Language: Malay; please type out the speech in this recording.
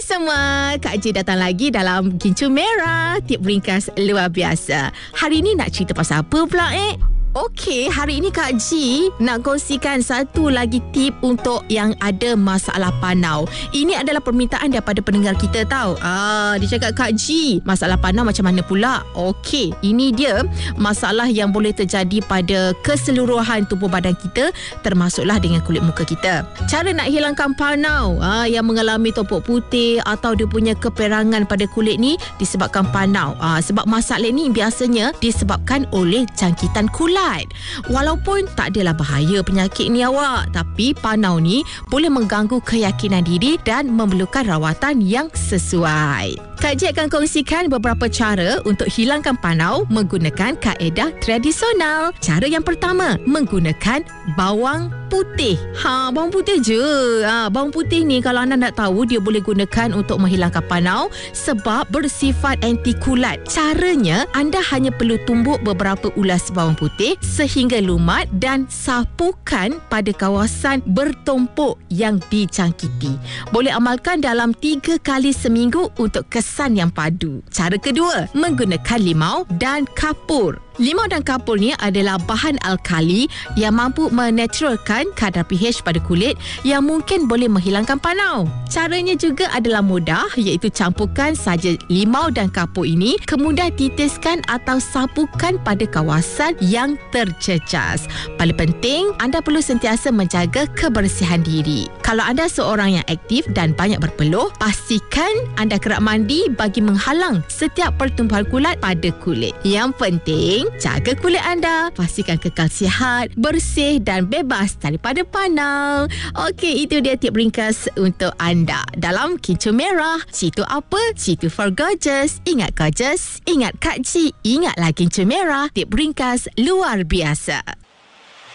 semua, Kak J datang lagi dalam Kincu Merah, tip ringkas luar biasa. Hari ni nak cerita pasal apa pula Okey, hari ini Kak G nak kongsikan satu lagi tip untuk yang ada masalah panau. Ini adalah permintaan daripada pendengar kita tahu. Dia cakap, Kak G, masalah panau macam mana pula? Okey, ini dia masalah yang boleh terjadi pada keseluruhan tubuh badan kita, termasuklah dengan kulit muka kita. Cara nak hilangkan panau yang mengalami topok putih atau dia punya keperangan pada kulit ni disebabkan panau. Sebab masalah ni biasanya disebabkan oleh jangkitan kulat. Walaupun tak adalah bahaya penyakit ni awak, tapi panau ni boleh mengganggu keyakinan diri dan memerlukan rawatan yang sesuai. Kak J akan kongsikan beberapa cara untuk hilangkan panau menggunakan kaedah tradisional. Cara yang pertama, menggunakan bawang putih. Bawang putih je. Bawang putih ni kalau anda nak tahu, dia boleh gunakan untuk menghilangkan panau sebab bersifat anti kulat. Caranya, anda hanya perlu tumbuk beberapa ulas bawang putih sehingga lumat dan sapukan pada kawasan bertumpuk yang dijangkiti. Boleh amalkan dalam 3 kali seminggu untuk kesan yang padu. Cara kedua, menggunakan limau dan kapur. Limau dan kapur ni adalah bahan alkali yang mampu menetralkan kadar pH pada kulit yang mungkin boleh menghilangkan panau. Caranya juga adalah mudah, iaitu campurkan saja limau dan kapur ini, kemudian titiskan atau sapukan pada kawasan yang tercecas. Paling penting, anda perlu sentiasa menjaga kebersihan diri. Kalau anda seorang yang aktif dan banyak berpeluh, pastikan anda kerap mandi bagi menghalang setiap pertumbuhan kulat pada kulit. Yang penting, jaga kulit anda, pastikan kekal sihat, bersih dan bebas daripada panau. Okey, itu dia tip ringkas untuk anda dalam Kincu Merah. Situ apa? Situ for gorgeous. Ingat gorgeous, ingat Kak G, ingatlah Kincu Merah, tip ringkas luar biasa.